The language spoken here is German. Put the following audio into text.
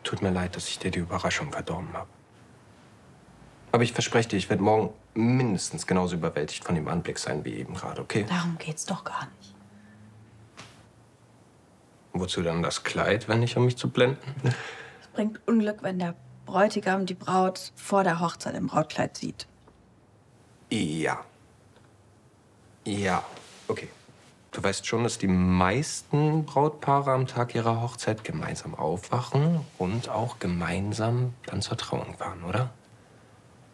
Tut mir leid, dass ich dir die Überraschung verdorben habe. Aber ich verspreche dir, ich werde morgen mindestens genauso überwältigt von dem Anblick sein wie eben gerade, okay? Darum geht's doch gar nicht. Wozu dann das Kleid, wenn nicht, um mich zu blenden? Es bringt Unglück, wenn der Bräutigam die Braut vor der Hochzeit im Brautkleid sieht. Ja. Ja, okay. Du weißt schon, dass die meisten Brautpaare am Tag ihrer Hochzeit gemeinsam aufwachen und auch gemeinsam dann zur Trauung fahren, oder?